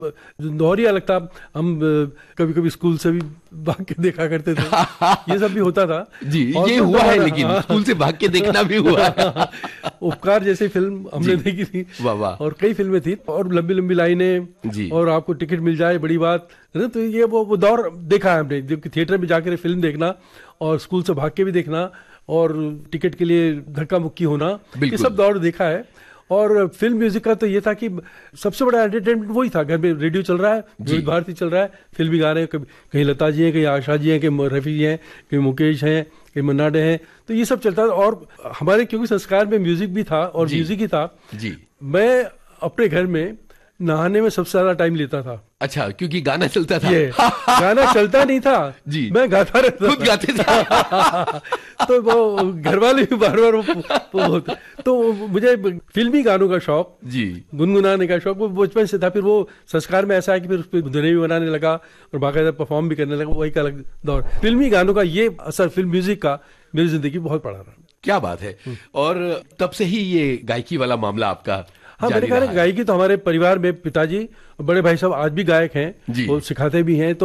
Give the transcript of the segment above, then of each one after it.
दोहरी अलग था। हम कभी कभी स्कूल से भी भाग के देखा करते थे, ये सब भी होता था जी। और ये तो हुआ है, हमारा- लेकिन हाँ। स्कूल से भाग के देखना भी हुआ है। उपकार जैसी फिल्म हमने जी। देखी थी, वाह वाह। और कई फिल्में थी, और लंबी लंबी लाइनें, जी। और आपको टिकट मिल जाए बड़ी बात है ना। तो ये वो दौर देखा है हमने, जबकि थिएटर में जाकर फिल्म देखना और स्कूल से भाग के भी देखना और टिकट के लिए धक्का मुक्की होना, ये बिल्कुल। सब दौर देखा है। और फिल्म म्यूजिक का तो ये था कि सबसे बड़ा एंटरटेनमेंट वही था। घर में रेडियो चल रहा है, विविध भारती चल रहा है, फिल्मी गाने, कभी कहीं लता जी हैं, कहीं आशा जी हैं, कहीं रफ़ी जी हैं, कहीं मुकेश हैं, कहीं मन्ना डे हैं, तो ये सब चलता था। और हमारे क्योंकि संस्कार में म्यूजिक भी था और जी। म्यूजिक ही था, जी। मैं अपने घर में नहाने में सबसे ज्यादा टाइम लेता था। अच्छा, क्योंकि गाना चलता था। ये गाना चलता नहीं था जी। मैं गाता रहता खुद गाते था। तो वो घर वाले भी बार बार तो मुझे फिल्मी गानों का शौक, जी। गुनगुनाने का शौक वो बचपन से था। फिर वो संस्कार में ऐसा है कि फिर उस पर धुनें भी बनाने लगा और बाकायदा परफॉर्म भी करने लगा, वही का अलग दौर। फिल्मी गानों का ये असर फिल्म म्यूजिक का मेरी जिंदगी बहुत पड़ा रहा। क्या बात है। और तब से ही ये गायकी वाला मामला आपका हाँ, मैंने कहा ना, गायकी तो हमारे परिवार में पिताजी और बड़े भाई साहब आज भी गायक हैं, वो सिखाते भी हैं। तो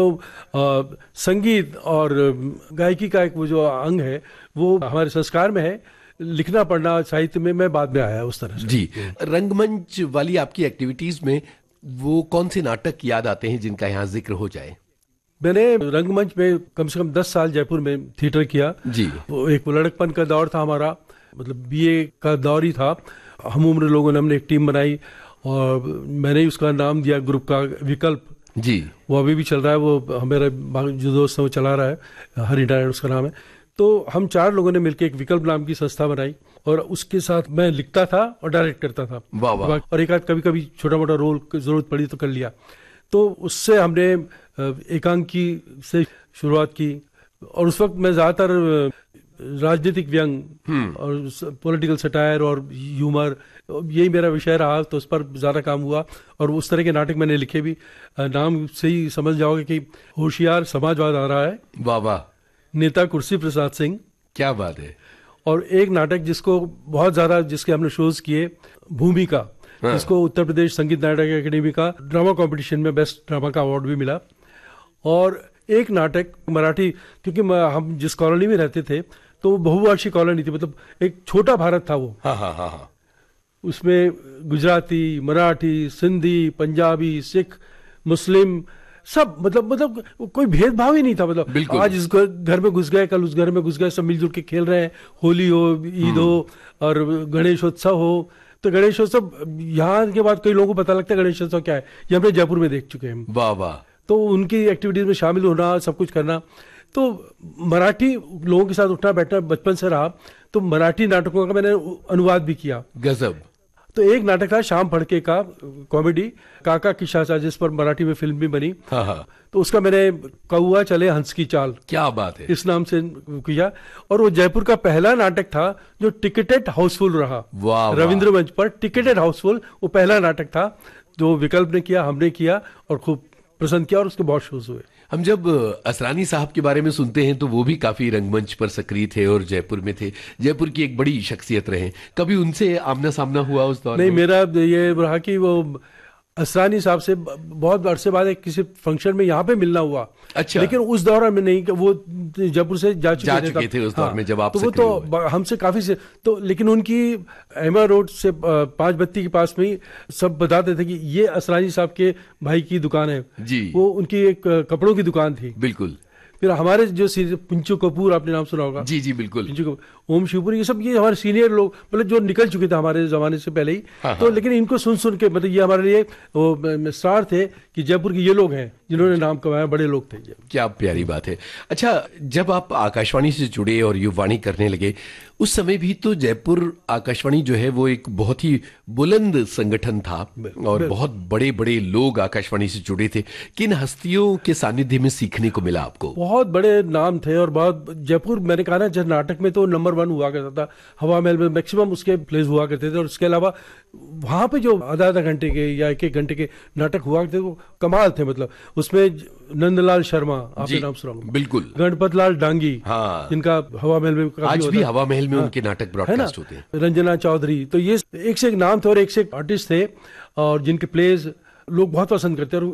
संगीत और गायकी का एक वो जो अंग है वो हमारे संस्कार में है। लिखना पढ़ना साहित्य में मैं बाद में आया उस तरह से। जी। रंगमंच वाली आपकी एक्टिविटीज में वो कौन से नाटक याद आते हैं जिनका यहाँ जिक्र हो जाए? मैंने रंगमंच में कम से कम 10 साल जयपुर में थिएटर किया जी। वो एक लड़कपन का दौर था हमारा, मतलब बीए का दौर ही था। हम उम्र लोगों ने हमने एक टीम बनाई और मैंने ही उसका नाम दिया ग्रुप का विकल्प। जी। वो अभी भी चल रहा है, वो हमारे जो दोस्त है वो चला रहा है, हरि नारायण उसका नाम है। तो हम 4 लोगों ने मिलकर एक विकल्प नाम की संस्था बनाई और उसके साथ मैं लिखता था और डायरेक्ट करता था। वाह वाह। और एक आध कभी कभी छोटा मोटा रोल की जरूरत पड़ी तो कर लिया। तो उससे हमने एकांकी से शुरुआत की और उस वक्त मैं ज्यादातर राजनीतिक व्यंग और पॉलिटिकल सटायर और ह्यूमर, यही मेरा विषय रहा, तो उस पर ज्यादा काम हुआ और उस तरह के नाटक मैंने लिखे भी। नाम से ही समझ जाओगे कि होशियार समाजवाद आ रहा है, वाह वाह, नेता कुर्सी प्रसाद सिंह, क्या बात है। और एक नाटक जिसको बहुत ज्यादा, जिसके हमने शोज किए, भूमिका, जिसको उत्तर प्रदेश संगीत नाटक अकेडमी का ड्रामा कंपटीशन में बेस्ट ड्रामा का अवार्ड भी मिला। और एक नाटक मराठी, क्योंकि हम जिस कॉलोनी में रहते थे तो वो बहुभाषी कॉलोनी थी, मतलब एक छोटा भारत था वो। हाँ हाँ हाँ हाँ। उसमें गुजराती, मराठी, सिंधी, पंजाबी, सिख, मुस्लिम सब, मतलब कोई भेदभाव ही नहीं था। मतलब आज इस घर में घुस गए, कल उस घर में घुस गए, सब मिलजुल के खेल रहे हैं। होली हो, ईद हो और गणेशोत्सव हो, तो गणेशोत्सव यहाँ के बाद कई लोगों को पता लगता है गणेशोत्सव क्या है, ये हमने जयपुर में देख चुके हैं। वाह वाह। तो उनकी एक्टिविटीज में शामिल होना, सब कुछ करना। तो मराठी लोगों के साथ उठना बैठना बचपन से रहा, तो मराठी नाटकों का मैंने अनुवाद भी किया। गजब। तो एक नाटक था श्याम फड़के का कॉमेडी, काका की शाचा, जिस पर मराठी में फिल्म भी बनी। हाँ हाँ। तो उसका मैंने कौआ चले हंस की चाल, क्या बात है, इस नाम से किया। और वो जयपुर का पहला नाटक था जो टिकटेड हाउसफुल रहा। वाह। रविंद्र मंच पर टिकटेड हाउसफुल, वो पहला नाटक था जो विकल्प ने किया, हमने किया और खूब पसंद किया और उसके बहुत शोज हुए। हम जब असरानी साहब के बारे में सुनते हैं तो वो भी काफी रंगमंच पर सक्रिय थे और जयपुर में थे, जयपुर की एक बड़ी शख्सियत रहे। कभी उनसे आमना सामना हुआ उस दौर में? नहीं, मेरा ये रहा कि वो असरानी साहब से बहुत अरसे बाद एक किसी फंक्शन में यहाँ पे मिलना हुआ। अच्छा। लेकिन उस दौरान में नहीं, वो जयपुर से जा चुके थे उस दौर में जब आप तो वो तो हमसे काफी से तो, लेकिन उनकी एमा रोड से 5 बत्ती के पास में ही सब बताते थे कि ये असरानी साहब के भाई की दुकान है जी। वो उनकी एक कपड़ों की दुकान थी। बिल्कुल। फिर हमारे जो पिंचू कपूर, आपने नाम सुना होगा? जी जी बिल्कुल। पिंचू कपूर, ओम शिवपुरी, ये सब ये हमारे सीनियर लोग, मतलब जो निकल चुके थे हमारे जमाने से पहले ही। हाँ, तो लेकिन इनको सुन सुन के, मतलब ये हमारे लिए वो स्टार थे कि जयपुर के ये लोग हैं जिन्होंने नाम कमाया, बड़े लोग थे। क्या प्यारी बात है। अच्छा, जब आप आकाशवाणी से जुड़े और युवाणी करने लगे, उस समय भी तो जयपुर आकाशवाणी जो है वो एक बहुत ही बुलंद संगठन था और बहुत बड़े बड़े लोग आकाशवाणी से जुड़े थे। किन हस्तियों के सानिध्य में सीखने को मिला आपको? बहुत बड़े नाम थे और बहुत, जयपुर मैंने कहा ना, जब नाटक में तो नंबर 1 हुआ करता था। हवा महल में मैक्सिमम उसके प्लेस हुआ करते थे और उसके अलावा वहां पे जो आधा घंटे के या 1 घंटे के नाटक हुआ करते वो कमाल थे। मतलब उसमें नंदलाल शर्मा, आपने नाम सुना होगा? बिल्कुल। गणपत लाल डांगी, हाँ। जिनका हवा महल में आज भी हवा महल में उनके नाटक ब्रॉडकास्ट होते हैं। रंजना चौधरी, तो ये एक से एक नाम थे और एक से एक आर्टिस्ट थे और जिनके प्लेज लोग बहुत पसंद करते हैं। और